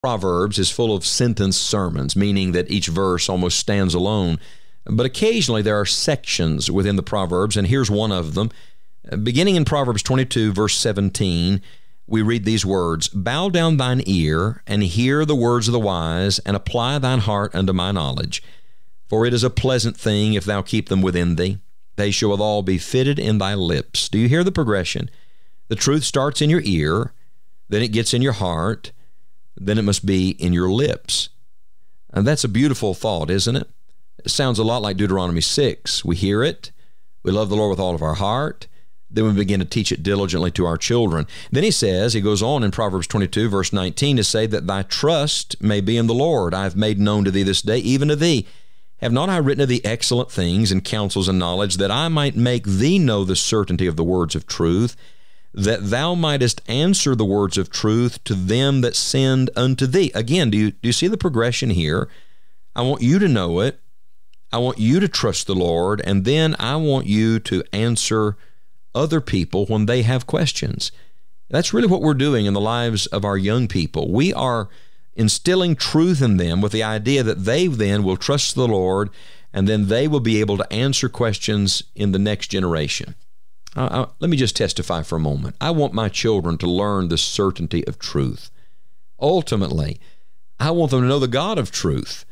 Proverbs is full of sentence sermons, meaning that each verse almost stands alone. But occasionally there are sections within the Proverbs, and here's one of them. Beginning in Proverbs 22, verse 17, we read these words, "Bow down thine ear, and hear the words of the wise, and apply thine heart unto my knowledge. For it is a pleasant thing if thou keep them within thee. They shall withal be fitted in thy lips." Do you hear the progression? The truth starts in your ear, then it gets in your heart, then it must be in your lips. And that's a beautiful thought, isn't it? It sounds a lot like Deuteronomy 6. We hear it, we love the Lord with all of our heart, then we begin to teach it diligently to our children. Then he goes on in Proverbs 22, verse 19, to say that thy trust may be in the Lord. I have made known to thee this day, even to thee. Have not I written of thee excellent things and counsels and knowledge, that I might make thee know the certainty of the words of truth, that thou mightest answer the words of truth to them that send unto thee. Again, do you see the progression here? I want you to know it. I want you to trust the Lord, and then I want you to answer other people when they have questions. That's really what we're doing in the lives of our young people. We are instilling truth in them with the idea that they then will trust the Lord, and then they will be able to answer questions in the next generation. Let me just testify for a moment. I want my children to learn the certainty of truth. Ultimately, I want them to know the God of truth.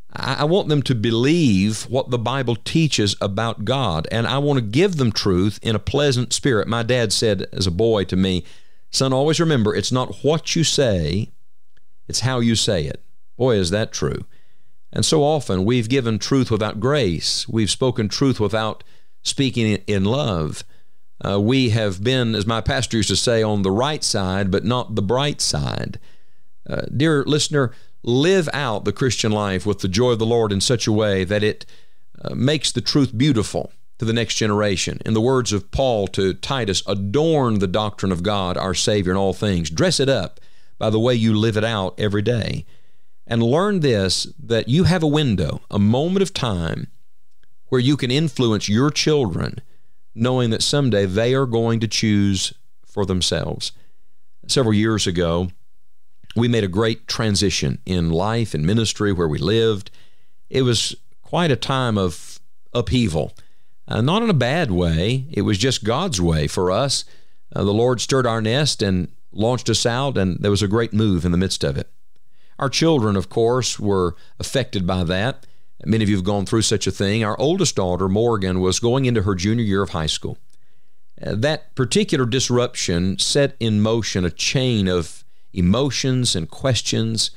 I want them to believe what the Bible teaches about God, and I want to give them truth in a pleasant spirit. My dad said as a boy to me, "Son, always remember, it's not what you say, it's how you say it." Boy, is that true. And so often we've given truth without grace. We've spoken truth without speaking in love. We have been, as my pastor used to say, on the right side, but not the bright side. Dear listener, live out the Christian life with the joy of the Lord in such a way that it makes the truth beautiful to the next generation. In the words of Paul to Titus, adorn the doctrine of God, our Savior, in all things. Dress it up by the way you live it out every day. And learn this, that you have a window, a moment of time where you can influence your children, knowing that someday they are going to choose for themselves. Several years ago, we made a great transition in life and ministry where we lived. It was quite a time of upheaval. Not in a bad way. It was just God's way for us. The Lord stirred our nest and launched us out, and there was a great move in the midst of it. Our children, of course, were affected by that. Many of you have gone through such a thing. Our oldest daughter, Morgan, was going into her junior year of high school. That particular disruption set in motion a chain of emotions and questions.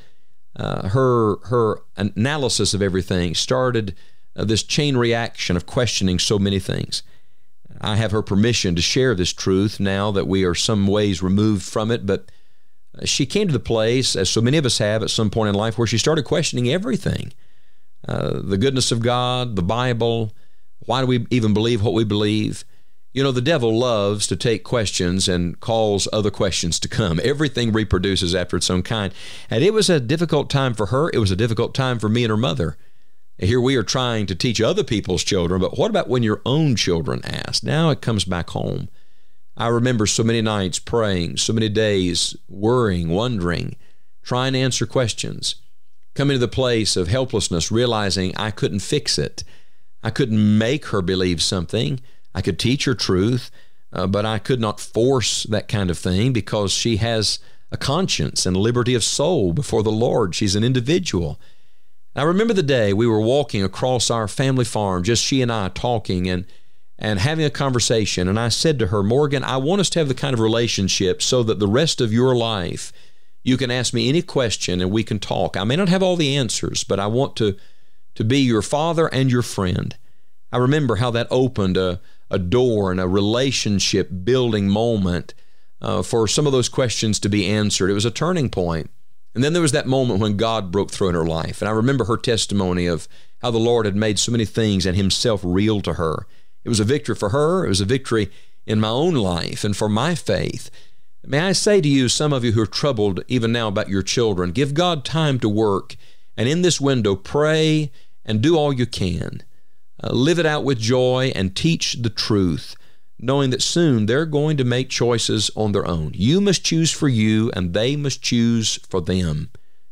Her analysis of everything started this chain reaction of questioning so many things. I have her permission to share this truth now that we are some ways removed from it, but she came to the place, as so many of us have at some point in life, where she started questioning everything. The goodness of God, the Bible, why do we even believe what we believe? You know, the devil loves to take questions and cause other questions to come. Everything reproduces after its own kind. And it was a difficult time for her. It was a difficult time for me and her mother. Here we are trying to teach other people's children, but what about when your own children ask? Now it comes back home. I remember so many nights praying, so many days worrying, wondering, trying to answer questions, coming to the place of helplessness, realizing I couldn't fix it. I couldn't make her believe something. I could teach her truth, but I could not force that kind of thing because she has a conscience and liberty of soul before the Lord. She's an individual. I remember the day we were walking across our family farm, just she and I talking and having a conversation. And I said to her, "Morgan, I want us to have the kind of relationship so that the rest of your life you can ask me any question and we can talk. I may not have all the answers, but I want to be your father and your friend." I remember how that opened a door and a relationship building moment for some of those questions to be answered. It was a turning point. And then there was that moment when God broke through in her life. And I remember her testimony of how the Lord had made so many things and himself real to her. It was a victory for her. It was a victory in my own life and for my faith. May I say to you, some of you who are troubled even now about your children, give God time to work. And in this window, pray and do all you can. Live it out with joy and teach the truth, knowing that soon they're going to make choices on their own. You must choose for you, and they must choose for them.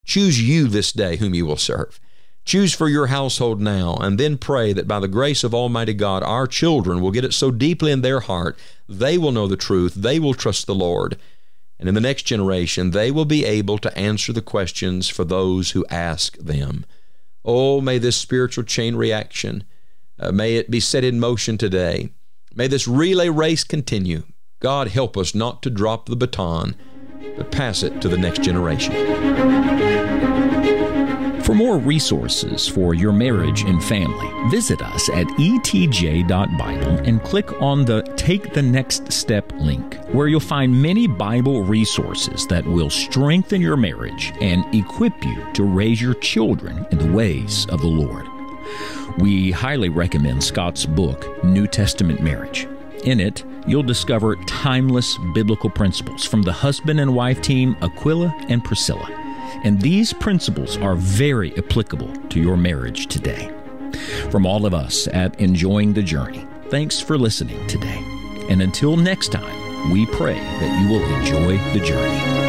Choose you this day whom you will serve. Choose for your household now, and then pray that by the grace of Almighty God, our children will get it so deeply in their heart, they will know the truth, they will trust the Lord, and in the next generation, they will be able to answer the questions for those who ask them. Oh, may this spiritual chain reaction, may it be set in motion today. May this relay race continue. God, help us not to drop the baton, but pass it to the next generation. For more resources for your marriage and family, visit us at etj.bible and click on the Take the Next Step link, where you'll find many Bible resources that will strengthen your marriage and equip you to raise your children in the ways of the Lord. We highly recommend Scott's book, New Testament Marriage. In it, you'll discover timeless biblical principles from the husband and wife team Aquila and Priscilla. And these principles are very applicable to your marriage today. From all of us at Enjoying the Journey, thanks for listening today. And until next time, we pray that you will enjoy the journey.